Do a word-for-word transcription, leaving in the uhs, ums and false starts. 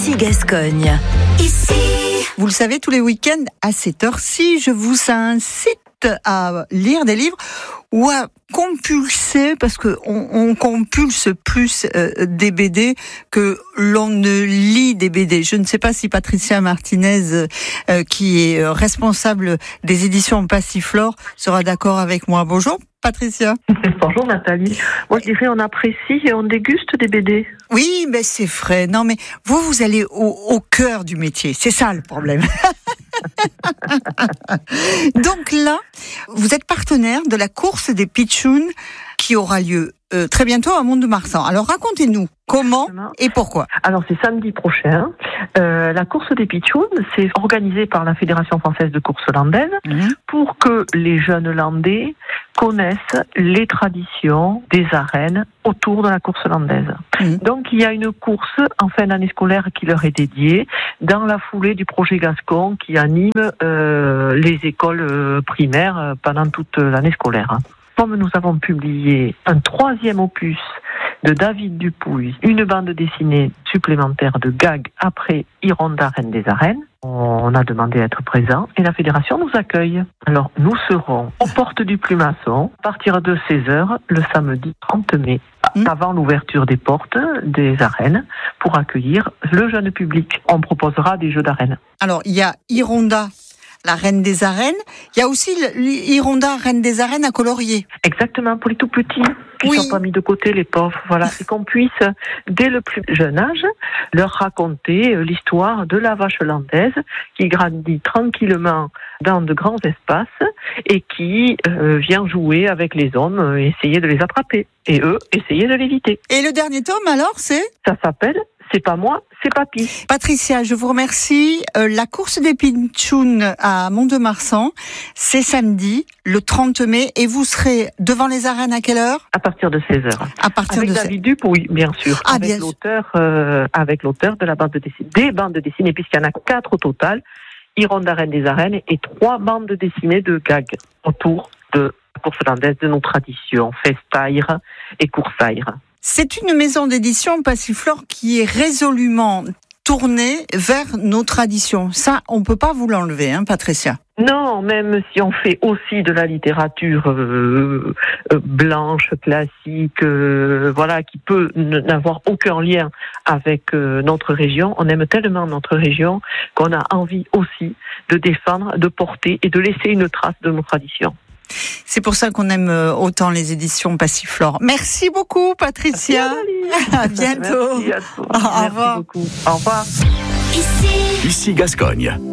Ici Gascogne. Ici. Vous le savez, tous les week-ends, à cette heure-ci, je vous incite à lire des livres ou à compulser, parce qu'on on compulse plus euh, des B D que l'on ne lit des B D. Je ne sais pas si Patricia Martinez, euh, qui est responsable des éditions Passiflore, sera d'accord avec moi. Bonjour Patricia. Bonjour Nathalie. Moi je dirais on apprécie et on déguste des B D. Oui, mais c'est vrai. Non, mais vous, vous allez au, au cœur du métier. C'est ça le problème. Donc là, vous êtes partenaire de la course des pitchouns qui aura lieu euh, très bientôt à Mont-de-Marsan. Alors racontez-nous comment et pourquoi. Alors c'est samedi prochain. Euh, la course des pitchouns, c'est organisé par la Fédération française de course landaise mmh. pour que les jeunes landais connaissent les traditions des arènes autour de la course landaise. Mmh. Donc il y a une course en fin d'année scolaire qui leur est dédiée dans la foulée du projet Gascon qui anime euh, les écoles euh, primaires pendant toute l'année scolaire. Comme nous avons publié un troisième opus de David Dupuy, une bande dessinée supplémentaire de gags après Hironda, Reine des Arènes, on a demandé à être présent et la fédération nous accueille. Alors nous serons aux portes du Plumasson à partir de seize heures le samedi trente mai, mmh. avant l'ouverture des portes des arènes, pour accueillir le jeune public. On proposera des jeux d'arènes. Alors il y a Hironda, la Reine des Arènes. Il y a aussi Hironda, Reine des Arènes à colorier. Exactement, pour les tout petits qui oui. sont pas mis de côté, les pauvres, voilà, et qu'on puisse, dès le plus jeune âge, leur raconter l'histoire de la vache landaise qui grandit tranquillement dans de grands espaces et qui euh, vient jouer avec les hommes, essayer de les attraper. Et eux, essayer de l'éviter. Et le dernier tome, alors, c'est ? Ça s'appelle « C'est pas moi, c'est Papy ». Patricia, je vous remercie. Euh, la course des pitchouns à Mont-de-Marsan, c'est samedi, le trente mai, et vous serez devant les arènes à quelle heure ? À partir de seize heures. À partir avec de David Dupuy, bien sûr. Ah, avec bien l'auteur, euh, avec l'auteur de la bande dessinée, des bandes dessinées, puisqu'il y en a quatre au total. Hironda, Reine des Arènes, et trois bandes dessinées de gags autour de la course landaise, de nos traditions, festaire et coursaire. C'est une maison d'édition Passiflore qui est résolument tournée vers nos traditions. Ça, on ne peut pas vous l'enlever, hein, Patricia. Non, même si on fait aussi de la littérature euh, euh, blanche, classique, euh, voilà, qui peut n'avoir aucun lien avec euh, notre région, on aime tellement notre région qu'on a envie aussi de défendre, de porter et de laisser une trace de nos traditions. C'est pour ça qu'on aime autant les éditions Passiflore. Merci beaucoup, Patricia. Merci, à bientôt. Merci à toi. Au Merci revoir. beaucoup. Au revoir. Ici. Ici Gascogne.